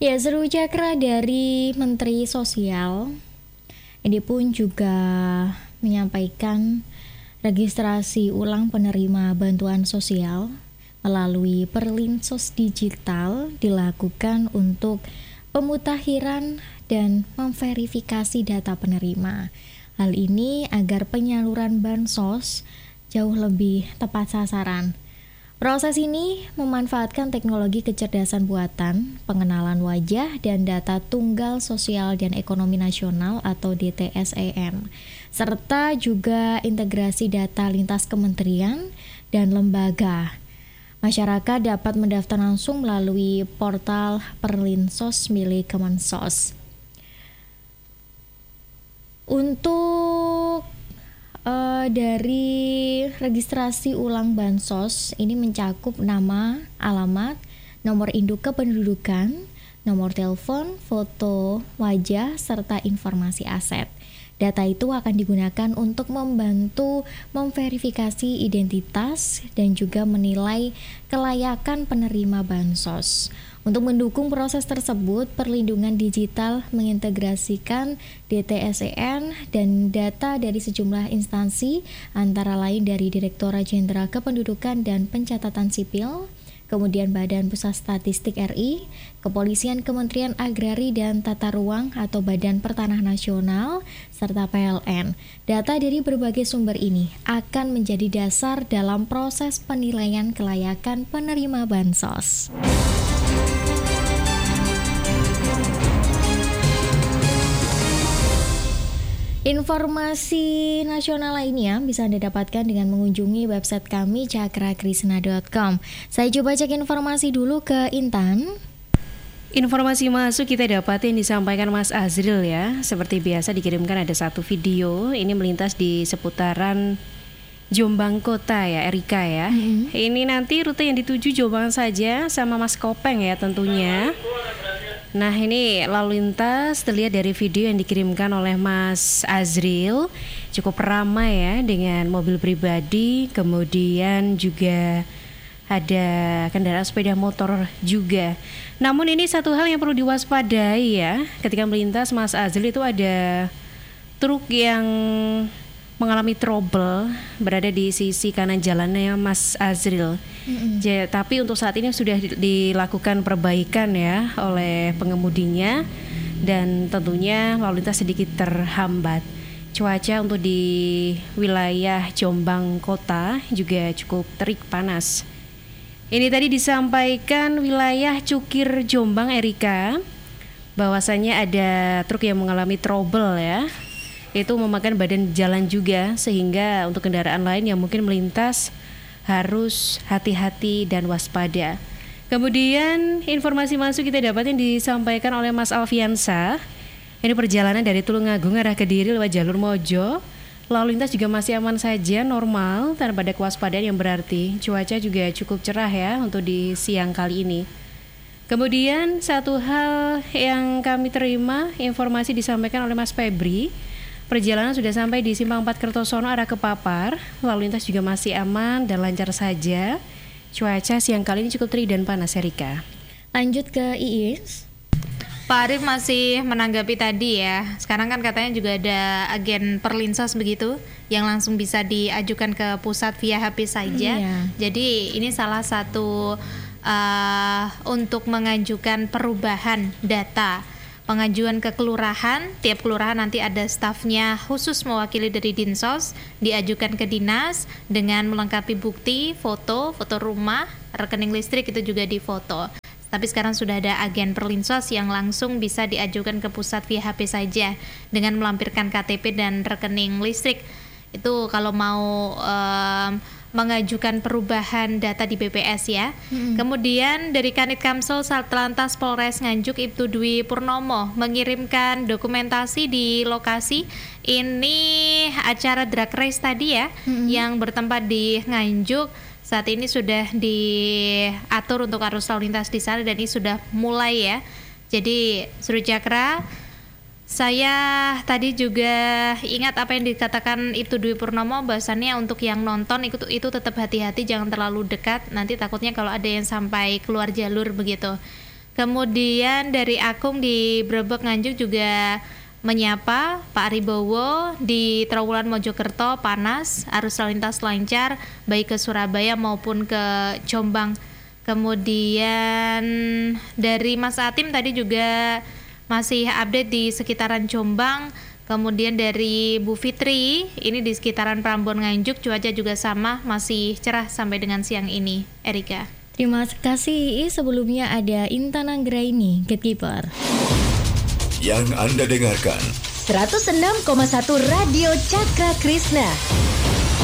Ya, seru cakra dari Menteri Sosial ini pun juga menyampaikan registrasi ulang penerima bantuan sosial melalui Perlinsos Digital dilakukan untuk pemutakhiran dan memverifikasi data penerima. Hal ini agar penyaluran bansos jauh lebih tepat sasaran. Proses ini memanfaatkan teknologi kecerdasan buatan, pengenalan wajah, dan data tunggal sosial dan ekonomi nasional atau DTSEN, serta juga integrasi data lintas kementerian dan lembaga. Masyarakat dapat mendaftar langsung melalui portal Perlinsos milik Kemensos. Untuk dari registrasi ulang bansos ini mencakup nama, alamat, nomor induk kependudukan, nomor telepon, foto wajah, serta informasi aset. Data itu akan digunakan untuk membantu memverifikasi identitas dan juga menilai kelayakan penerima bansos. Untuk mendukung proses tersebut, Perlindungan Digital mengintegrasikan DTSEN dan data dari sejumlah instansi, antara lain dari Direktorat Jenderal Kependudukan dan Pencatatan Sipil, kemudian Badan Pusat Statistik RI, Kepolisian, Kementerian Agrari dan Tata Ruang atau Badan Pertanahan Nasional, serta PLN. Data dari berbagai sumber ini akan menjadi dasar dalam proses penilaian kelayakan penerima bansos. Informasi nasional lainnya bisa Anda dapatkan dengan mengunjungi website kami cakrakrisna.com. Saya coba cek informasi dulu ke Intan. Informasi masuk kita dapatin disampaikan Mas Azril ya. Seperti biasa dikirimkan ada satu video, ini melintas di seputaran Jombang Kota ya, Erika ya. Ini nanti rute yang dituju Jombang saja sama Mas Kopeng ya tentunya. Nah ini lalu lintas terlihat dari video yang dikirimkan oleh Mas Azril cukup ramai ya dengan mobil pribadi, kemudian juga ada kendaraan sepeda motor juga. Namun ini satu hal yang perlu diwaspadai ya, ketika melintas Mas Azril itu ada truk yang mengalami trouble berada di sisi kanan jalannya Mas Azril. Tapi untuk saat ini sudah dilakukan perbaikan ya oleh pengemudinya dan tentunya lalu lintas sedikit terhambat. Cuaca untuk di wilayah Jombang Kota juga cukup terik panas. Ini tadi disampaikan wilayah Cukir Jombang Erika, bahwasannya ada truk yang mengalami trouble ya. Itu memakan badan jalan juga, sehingga untuk kendaraan lain yang mungkin melintas harus hati-hati dan waspada. Kemudian informasi masuk kita dapatin disampaikan oleh Mas Alfiansa. Ini perjalanan dari Tulungagung arah Kediri lewat jalur Mojo. Lalu lintas juga masih aman saja, normal, tanpa ada kewaspadaan yang berarti. Cuaca juga cukup cerah ya untuk di siang kali ini. Kemudian satu hal yang kami terima, informasi disampaikan oleh Mas Febri. Perjalanan sudah sampai di Simpang 4 Kertosono arah ke Papar. Lalu lintas juga masih aman dan lancar saja. Cuaca siang kali ini cukup terik dan panas, Erika. Lanjut ke Iis. Pak Arif masih menanggapi tadi ya. Sekarang kan katanya juga ada agen Perlinsos begitu yang langsung bisa diajukan ke pusat via HP saja. Jadi ini salah satu untuk mengajukan perubahan data. Pengajuan ke kelurahan, tiap kelurahan nanti ada stafnya khusus mewakili dari Dinsos, diajukan ke dinas dengan melengkapi bukti, foto rumah, rekening listrik itu juga difoto. Tapi sekarang sudah ada agen Perlinsos yang langsung bisa diajukan ke pusat via HP saja dengan melampirkan KTP dan rekening listrik. Itu kalau mau mengajukan perubahan data di BPS ya. Kemudian dari Kanit Kamsul Satlantas Polres Nganjuk Ibtu Dwi Purnomo mengirimkan dokumentasi di lokasi. Ini acara drag race tadi ya, yang bertempat di Nganjuk. Saat ini sudah diatur untuk arus lalu lintas di sana dan ini sudah mulai ya. Jadi Seru Cakra, saya tadi juga ingat apa yang dikatakan Ibtu Dwi Purnomo, bahwasannya untuk yang nonton itu tetap hati-hati, jangan terlalu dekat, nanti takutnya kalau ada yang sampai keluar jalur begitu. Kemudian dari Akung di Brebek Nganjuk juga menyapa Pak Aribowo. Di Trawulan Mojokerto panas, arus lalu lintas lancar baik ke Surabaya maupun ke Jombang. Kemudian dari Mas Atim tadi juga masih update di sekitaran Jombang. Kemudian dari Bu Fitri, ini di sekitaran Prambon Nganjuk cuaca juga sama, masih cerah sampai dengan siang ini. Erika. Terima kasih. Sebelumnya ada Intan Anggraini, Gatekeeper. Yang Anda dengarkan 106,1 Radio Cakra Krishna.